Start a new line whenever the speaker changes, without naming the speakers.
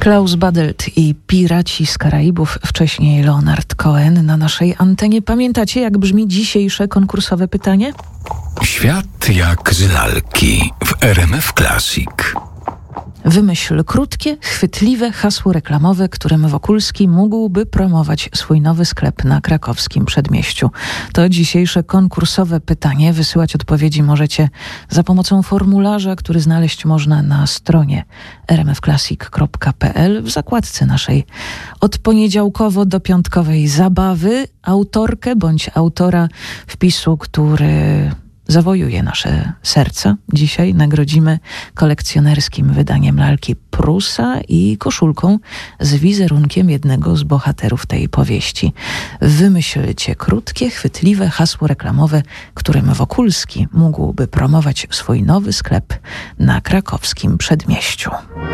Klaus Badelt i Piraci z Karaibów, wcześniej Leonard Cohen na naszej antenie. Pamiętacie, jak brzmi dzisiejsze konkursowe pytanie?
Świat jak z lalki w RMF Classic.
Wymyśl krótkie, chwytliwe hasło reklamowe, którym Wokulski mógłby promować swój nowy sklep na krakowskim Przedmieściu. To dzisiejsze konkursowe pytanie. Wysyłać odpowiedzi możecie za pomocą formularza, który znaleźć można na stronie rmfclassic.pl w zakładce naszej od poniedziałkowo do piątkowej zabawy. Autorkę bądź autora wpisu, który zawojuje nasze serca, dzisiaj nagrodzimy kolekcjonerskim wydaniem lalki Prusa i koszulką z wizerunkiem jednego z bohaterów tej powieści. Wymyślcie krótkie, chwytliwe hasło reklamowe, którym Wokulski mógłby promować swój nowy sklep na krakowskim Przedmieściu.